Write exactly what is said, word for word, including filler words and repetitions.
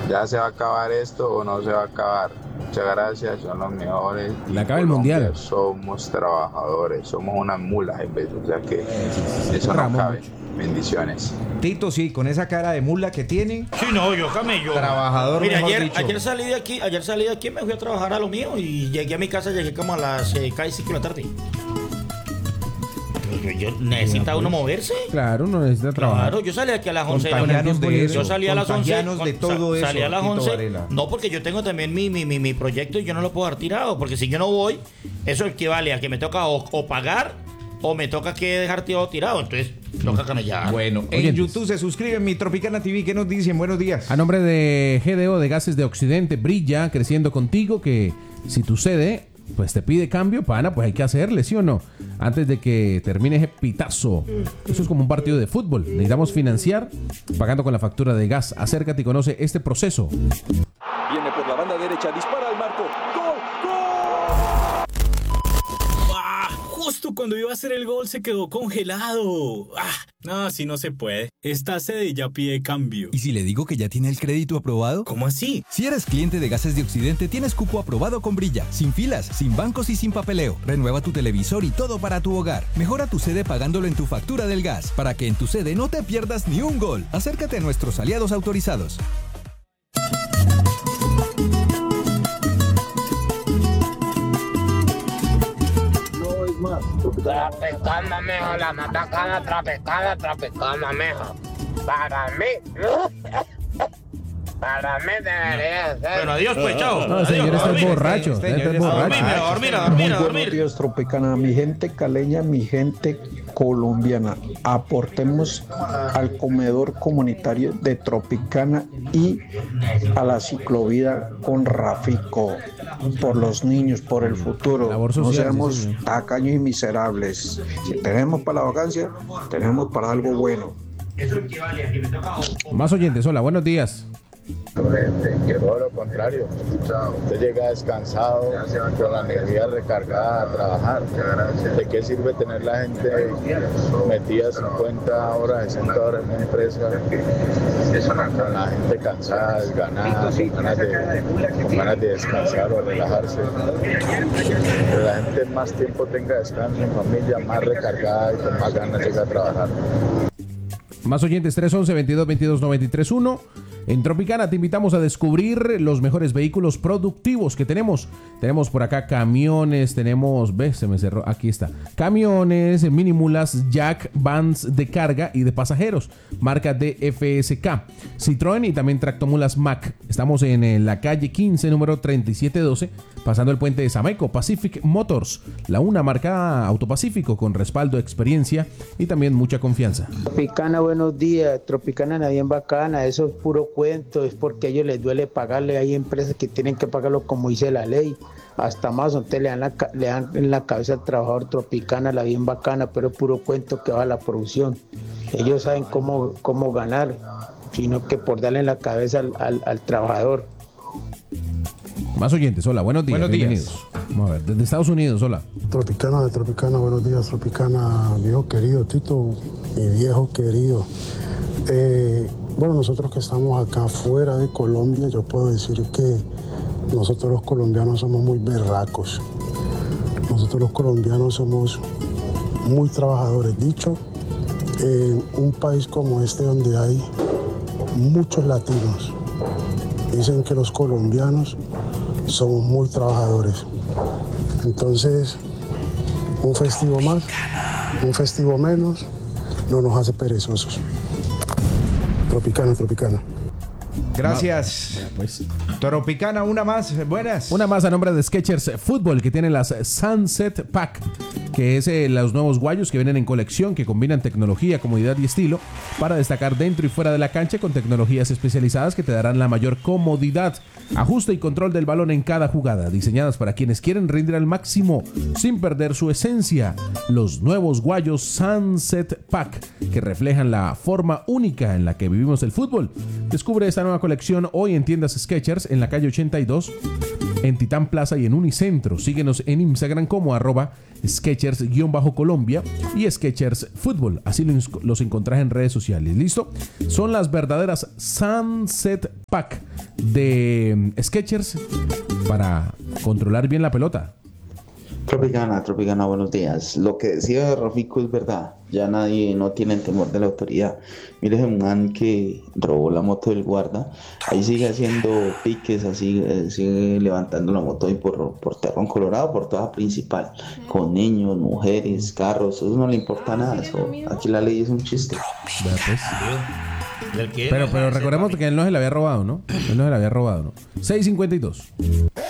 ¿Ya se va a acabar esto o no se va a acabar? Muchas gracias, son los mejores. Le acaba el mundial. Somos trabajadores, somos unas mulas en vez, o sea que eso no cabe. Bendiciones. Tito, sí, con esa cara de mula que tiene. Sí, no, yo camello. Trabajador, Mira, mejor ayer, dicho. ayer salí de aquí, ayer salí de aquí, me fui a trabajar a lo mío y llegué a mi casa, llegué como a las eh, casi cinco de la tarde. Yo, yo necesita uno moverse. Claro, uno necesita trabajar. Claro, yo salí aquí a las once. Contagianos de eso. Yo salí a las once. Contagianos de todo eso, Salí a las Tito once. Varela. No, porque yo tengo también mi, mi, mi, mi proyecto y yo no lo puedo dar tirado. Porque si yo no voy, eso equivale a que me toca o, o pagar o me toca que dejar todo tirado. Entonces, toca camellar. Bueno, en Oyentes. YouTube se suscriben mi Tropicana T V. ¿Qué nos dicen? Buenos días. A nombre de G D O de Gases de Occidente, brilla creciendo contigo, que si tu sede pues te pide cambio, pana, pues hay que hacerle, ¿sí o no? Antes de que termine ese pitazo. Eso es como un partido de fútbol. Necesitamos financiar pagando con la factura de gas. Acércate y conoce este proceso. Viene por la banda derecha, dispara al marco. ¡Gol! Ah, justo cuando iba a hacer el gol se quedó congelado. Ah, no, así no se puede. Esta sede ya pide cambio. ¿Y si le digo que ya tiene el crédito aprobado? ¿Cómo así? Si eres cliente de Gases de Occidente, tienes cupo aprobado con Brilla, sin filas, sin bancos y sin papeleo. Renueva tu televisor y todo para tu hogar. Mejora tu sede pagándolo en tu factura del gas, para que en tu sede no te pierdas ni un gol. Acércate a nuestros aliados autorizados. Tropicana, mijo, la más bacana, tropicana, tropicana, mijo. Para mí, para mí debería ser. Bueno, adiós, pues, chao. No, el señor Adiós, está dormir. borracho. Este Está señor está borracho. Dormir, a dormir, a dormir, a Muy dormir. buenos días, Tropicana, mi gente caleña, mi gente colombiana. Aportemos al comedor comunitario de Tropicana y a la ciclovía con Rafico. Por los niños, por el futuro. Labor social, no seamos sí, señor. tacaños y miserables. Si tenemos para la vacancia, tenemos para algo bueno. Más oyentes, hola, buenos días. Que todo lo contrario. Usted llega descansado, con la energía recargada a trabajar. ¿De qué sirve tener la gente metida cincuenta horas, sesenta horas en una empresa, con la gente cansada, desganada, con ganas de, con ganas de descansar o relajarse? Que la gente más tiempo tenga descanso en familia, más recargada y con más ganas llega a trabajar. Más oyentes, tres once, veintidós veintidós, noventa y tres uno. En Tropicana te invitamos a descubrir los mejores vehículos productivos que tenemos. Tenemos por acá camiones, tenemos, ves, se me cerró, aquí está. Camiones, minimulas, jack, vans de carga y de pasajeros, marca D F S K, Citroën y también tractomulas Mack. Estamos en eh, la calle quince, número treinta y siete doce, pasando el puente de Sameco. Pacific Motors, la una marca Autopacífico con respaldo, experiencia y también mucha confianza. Tropicana, buenos días. Tropicana, nadie bien bacana. Eso es puro cuento. Es porque a ellos les duele pagarle. Hay empresas que tienen que pagarlo como dice la ley. Hasta más, entonces le dan, la, le dan en la cabeza al trabajador. Tropicana, la bien bacana, pero es puro cuento que va a la producción. Ellos saben cómo, cómo ganar, sino que por darle en la cabeza al, al, al trabajador. Más oyentes, hola, buenos días. Buenos días. Bienvenidos. Vamos a ver, desde Estados Unidos, hola. Tropicana de Tropicana, buenos días, Tropicana, viejo querido, Tito, mi viejo querido. Eh, bueno, nosotros que estamos acá fuera de Colombia, yo puedo decir que nosotros los colombianos somos muy berracos. Nosotros los colombianos somos muy trabajadores. Dicho, en un país como este donde hay muchos latinos, dicen que los colombianos somos muy trabajadores. Entonces, un festivo más, un festivo menos, no nos hace perezosos. Tropicana, Tropicana. Gracias. Pues, Tropicana, una más. Buenas. una más a nombre de Skechers Fútbol, que tiene las Sunset Pack, que es eh, los nuevos guayos que vienen en colección, que combinan tecnología, comodidad y estilo para destacar dentro y fuera de la cancha, con tecnologías especializadas que te darán la mayor comodidad, ajuste y control del balón en cada jugada, diseñadas para quienes quieren rendir al máximo sin perder su esencia. Los nuevos guayos Sunset Pack, que reflejan la forma única en la que vivimos el fútbol. Descubre esta nueva colección hoy en tiendas Skechers en la calle ochenta y dos en Titán Plaza y en Unicentro. Síguenos en Instagram como arroba Skechers-Colombia y Skechers Fútbol. Así los, los encontrás en redes sociales. ¿Listo? Son las verdaderas Sunset Pack de Skechers para controlar bien la pelota. Tropicana, Tropicana, buenos días. Lo que decía Rafico es verdad. Ya nadie, no tiene temor de la autoridad. Mire ese man que robó la moto del guarda. Ahí sigue haciendo piques, así, eh, sigue levantando la moto ahí por, por Terrón Colorado, por toda principal. Con niños, mujeres, carros. Eso no le importa nada. Eso, aquí la ley es un chiste. Pero, pero recordemos que él no se le había robado, ¿no? Él no se le había robado, ¿no? seis cincuenta y dos.